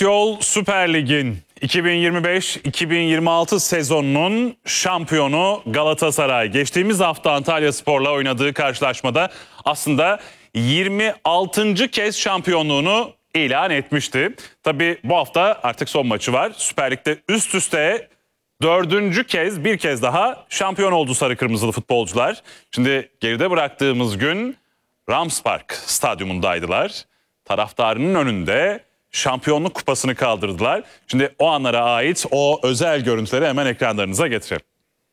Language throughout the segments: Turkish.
Trendyol Süper Lig'in 2025-2026 sezonunun şampiyonu Galatasaray. Geçtiğimiz hafta Antalyaspor'la oynadığı karşılaşmada aslında 26. kez şampiyonluğunu ilan etmişti. Tabii bu hafta artık son maçı var. Süper Lig'de üst üste 4. kez bir kez daha şampiyon oldu sarı kırmızılı futbolcular. Şimdi geride bıraktığımız gün Rams Park stadyumundaydılar. Taraftarının önünde şampiyonluk kupasını kaldırdılar. Şimdi o anlara ait o özel görüntüleri hemen ekranlarınıza getirelim.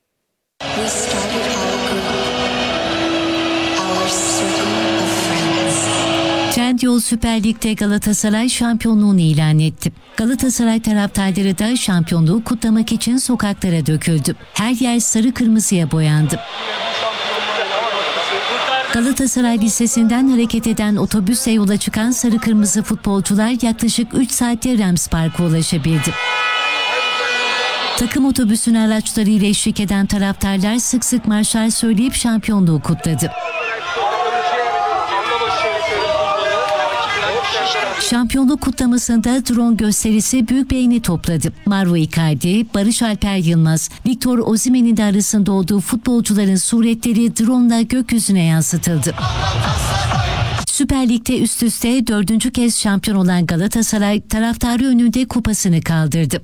Trendyol Süper Lig'de Galatasaray şampiyonluğunu ilan etti. Galatasaray taraftarları da şampiyonluğu kutlamak için sokaklara döküldü. Her yer sarı kırmızıya boyandı. Galatasaray Lisesi'nden hareket eden otobüsle yola çıkan sarı kırmızı futbolcular yaklaşık 3 saatte Rams Park'a ulaşabildi. Takım otobüsüne araçlarıyla eşlik eden taraftarlar sık sık marşlar söyleyip şampiyonluğu kutladı. Şampiyonluk kutlamasında drone gösterisi büyük beğeni topladı. Mauro Icardi, Barış Alper Yılmaz, Victor Osimhen'in de arasında olduğu futbolcuların suretleri drone'la gökyüzüne yansıtıldı. Süper Lig'de üst üste 4. kez şampiyon olan Galatasaray taraftarı önünde kupasını kaldırdı.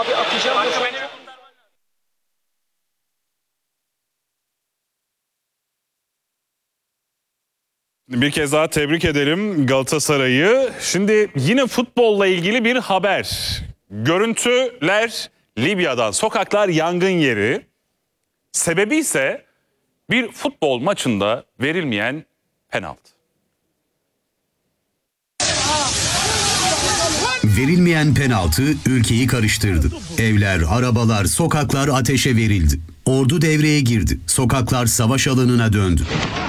Bir kez daha tebrik edelim Galatasaray'ı. Şimdi yine futbolla ilgili bir haber. Görüntüler Libya'dan. Sokaklar yangın yeri. Sebebi ise bir futbol maçında verilmeyen penaltı. Verilmeyen penaltı ülkeyi karıştırdı. Evler, arabalar, sokaklar ateşe verildi. Ordu devreye girdi. Sokaklar savaş alanına döndü.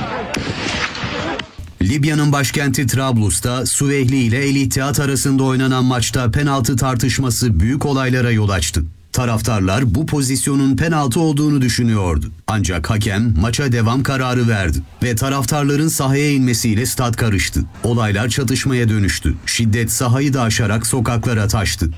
Libya'nın başkenti Trablus'ta Süveyli ile El İttihat arasında oynanan maçta penaltı tartışması büyük olaylara yol açtı. Taraftarlar bu pozisyonun penaltı olduğunu düşünüyordu. Ancak hakem maça devam kararı verdi ve taraftarların sahaya inmesiyle stat karıştı. Olaylar çatışmaya dönüştü. Şiddet sahayı da aşarak sokaklara taştı.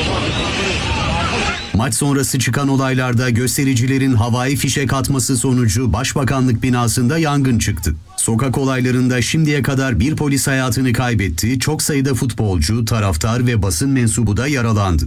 Maç sonrası çıkan olaylarda göstericilerin havai fişek atması sonucu Başbakanlık binasında yangın çıktı. Sokak olaylarında şimdiye kadar bir polis hayatını kaybetti, çok sayıda futbolcu, taraftar ve basın mensubu da yaralandı.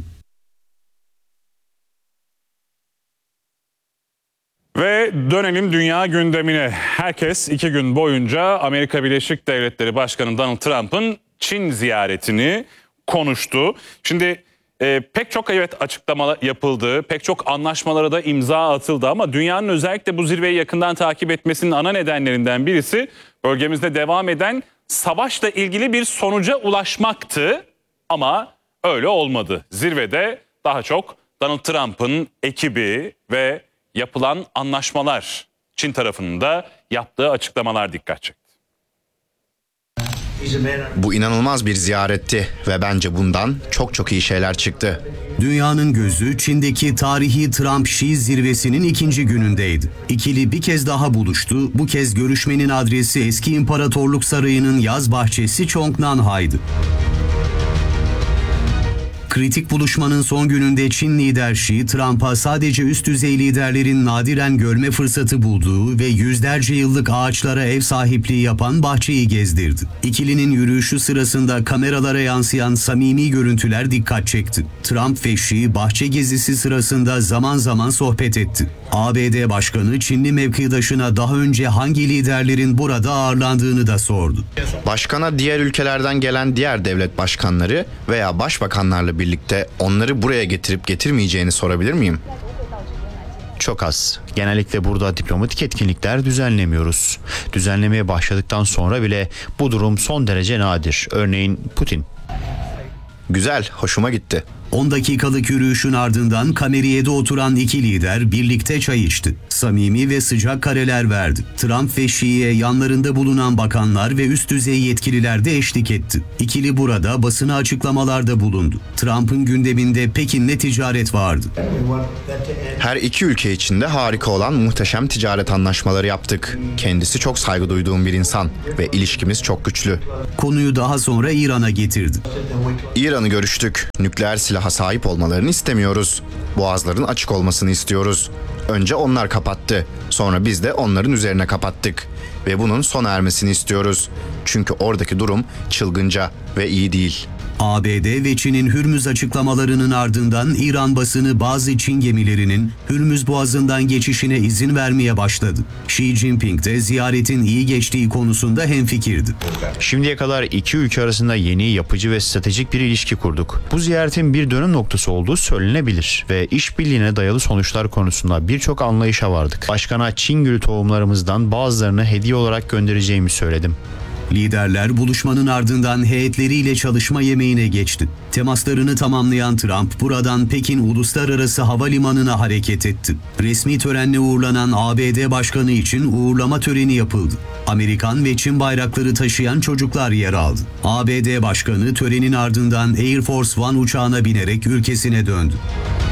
Ve dönelim dünya gündemine. Herkes 2 gün boyunca Amerika Birleşik Devletleri Başkanı Donald Trump'ın Çin ziyaretini konuştu. Şimdi pek çok açıklama yapıldı, pek çok anlaşmalara da imza atıldı ama dünyanın özellikle bu zirveyi yakından takip etmesinin ana nedenlerinden birisi bölgemizde devam eden savaşla ilgili bir sonuca ulaşmaktı ama öyle olmadı. Zirvede daha çok Donald Trump'ın ekibi ve yapılan anlaşmalar, Çin tarafının da yaptığı açıklamalar dikkat çekti. Bu inanılmaz bir ziyaretti ve bence bundan çok iyi şeyler çıktı. Dünyanın gözü Çin'deki tarihi Trump-Xi zirvesinin 2. günündeydi. İkili bir kez daha buluştu. Bu kez görüşmenin adresi eski İmparatorluk Sarayı'nın yaz bahçesi Chongnanhai'ydı. Kritik buluşmanın son gününde Çin lider Xi, Trump'a sadece üst düzey liderlerin nadiren görme fırsatı bulduğu ve yüzlerce yıllık ağaçlara ev sahipliği yapan bahçeyi gezdirdi. İkilinin yürüyüşü sırasında kameralara yansıyan samimi görüntüler dikkat çekti. Trump ve Xi bahçe gezisi sırasında zaman zaman sohbet etti. ABD Başkanı Çinli mevkidaşına daha önce hangi liderlerin burada ağırlandığını da sordu. Başkana diğer ülkelerden gelen diğer devlet başkanları veya başbakanlarla birlikte onları buraya getirip getirmeyeceğini sorabilir miyim? Çok az. Genellikle burada diplomatik etkinlikler düzenlemiyoruz. Düzenlemeye başladıktan sonra bile bu durum son derece nadir. Örneğin Putin. Güzel, hoşuma gitti. 10 dakikalık yürüyüşün ardından kameriyede oturan iki lider birlikte çay içti. Samimi ve sıcak kareler verdi. Trump ve Xi'ye yanlarında bulunan bakanlar ve üst düzey yetkililer de eşlik etti. İkili burada basına açıklamalarda bulundu. Trump'ın gündeminde Pekin'le ticaret vardı. Her iki ülke için de harika olan muhteşem ticaret anlaşmaları yaptık. Kendisi çok saygı duyduğum bir insan ve ilişkimiz çok güçlü. Konuyu daha sonra İran'a getirdi. İran'ı görüştük. Nükleer silaha sahip olmalarını istemiyoruz. Boğazların açık olmasını istiyoruz. Önce onlar kapattı. Sonra biz de onların üzerine kapattık. Ve bunun sona ermesini istiyoruz. Çünkü oradaki durum çılgınca ve iyi değil. ABD ve Çin'in Hürmüz açıklamalarının ardından İran basını bazı Çin gemilerinin Hürmüz Boğazı'ndan geçişine izin vermeye başladı. Xi Jinping de ziyaretin iyi geçtiği konusunda hemfikirdi. Şimdiye kadar iki ülke arasında yeni, yapıcı ve stratejik bir ilişki kurduk. Bu ziyaretin bir dönüm noktası olduğu söylenebilir ve işbirliğine dayalı sonuçlar konusunda birçok anlayışa vardık. Başkana Çin gülü tohumlarımızdan bazılarını hediye olarak göndereceğimi söyledim. Liderler buluşmanın ardından heyetleriyle çalışma yemeğine geçti. Temaslarını tamamlayan Trump buradan Pekin Uluslararası Havalimanı'na hareket etti. Resmi törenle uğurlanan ABD Başkanı için uğurlama töreni yapıldı. Amerikan ve Çin bayrakları taşıyan çocuklar yer aldı. ABD Başkanı törenin ardından Air Force One uçağına binerek ülkesine döndü.